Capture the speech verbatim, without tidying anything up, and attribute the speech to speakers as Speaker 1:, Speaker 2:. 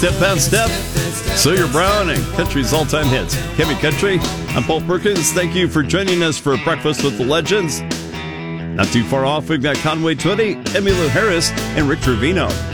Speaker 1: Step by Step, Sawyer Brown, and country's all-time hits. Kevin Country, I'm Paul Perkins. Thank you for joining us for Breakfast with the Legends. Not too far off, we've got Conway Twitty, Emmylou Harris, and Rick Trevino.